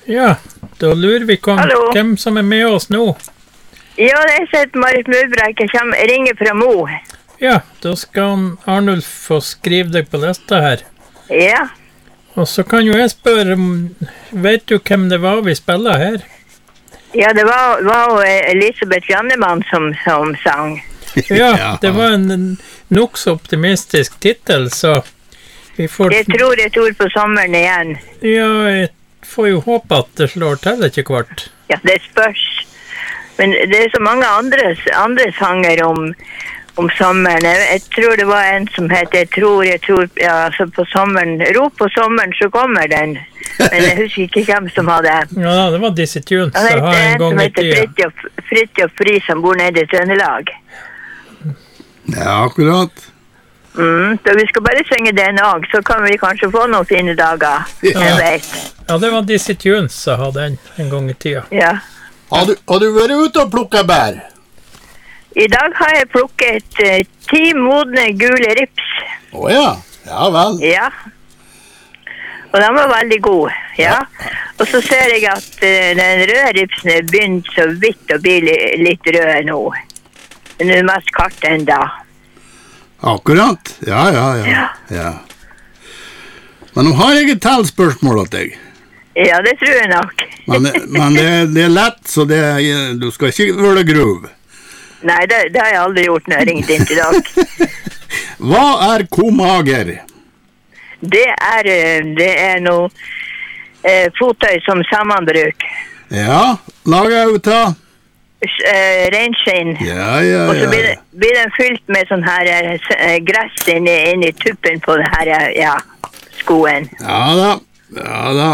Ja, da lurer vi på hvem som med oss nå. Ja, det heter Marit Murbrek. Jeg ringer fra Mo. Ja, da skal Arnulf få skrive deg på lista her. Ja. Og så kan jo jeg spørre, vet du hvem det var vi spiller her? Ja, det var Elisabeth Jannemann som sang. Ja, det var en nok så optimistisk titel, så vi får... Jeg tror et ord på sommeren igjen. Ja, jeg får jo håpe at det slår til ikke kvart. Ja, det spørs. Men det så mange andre sanger om sommeren. Jeg tror det var en som het jeg tror, ja, altså på sommeren, rop på sommeren, så kommer den. Men jeg husker ikke hvem som hadde. Ja, det var Dizzie Tunes. Han heter en som heter Fridtjof Friis, som bor nede i Trøndelag. Ja, akkurat. Så vi skal bare synge den også, så kan vi kanskje få noen fine dager. Jeg vet. Ja, det var Dizzie Tunes som hadde den en gang i tida. Ja. Har du vært ute og plukket bær? I dag har jeg plukket 10 modne gule rips. Ja, ja vel. Ja. Og de var veldig gode, ja. Og så ser jeg at den røde ripsen begynt så vidt å bli litt rød nå. Men det mest kart enda. Akkurat, ja. Men nå har jeg et spørsmål til deg. Ja, det tror jeg nok. men det lett, så du skal ikke være grov. Nei, det har jeg aldri gjort når jeg ringte inn til deg. Hva komager? Det er noe fottøy som sammenbruk. Ja, lager jeg ut av? Reinskinn. Ja. Og så blir den fylt med sånn her gress inni tuppen på det her, skoen. Ja da.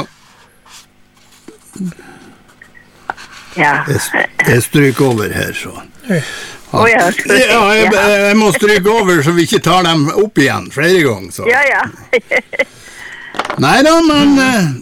Ja. Jeg stryker over her, så. Jeg må stryke over, så vi ikke tar dem opp igjen flere ganger, så. Ja. Neida, men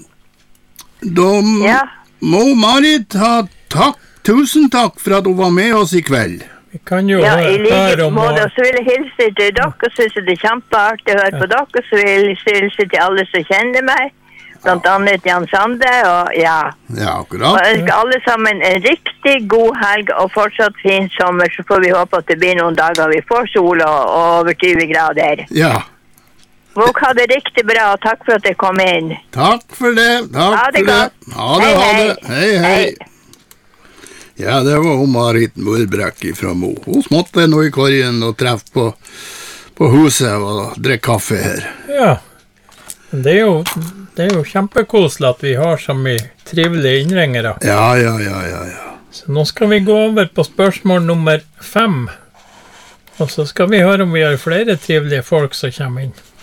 da må Marit ha tusen takk for at hun var med oss i kveld. Vi kan jo i like måte, og så vil jeg hilse til dere, og synes det kjempeartig å høre på dere, og så vil jeg hilse til alle som kjenner meg, blant annet Jan Sande, og Ja, akkurat. Og jeg ønsker alle sammen en riktig god helg, og fortsatt fin sommer, så får vi håpe at det blir noen dager vi får sol og over 20 grader. Ja. Våg ha det riktig bra, og takk for at jeg kom inn. Takk for det, Ha det godt. Ha det. Hei. Ja, det var Marit Murbrek fra Mo. Hun småtte nå i korgen og treffe på huset og drikke kaffe her. Ja, det er jo kjempekoselig at vi har så mye trivelige innringere. Ja. Så nå skal vi gå over på spørsmål nummer 5. Og så skal vi høre om vi har flere trivelige folk som kommer inn.